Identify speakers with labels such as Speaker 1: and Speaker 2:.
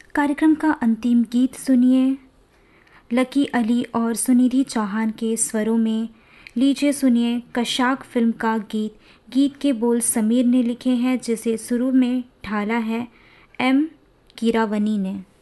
Speaker 1: कार्यक्रम का अंतिम गीत सुनिए लकी अली और सुनिधि चौहान के स्वरों में। लीजिए सुनिए कशाक फिल्म का गीत। गीत के बोल समीर ने लिखे हैं, जिसे शुरू में ढाला है एम कीरावनी ने।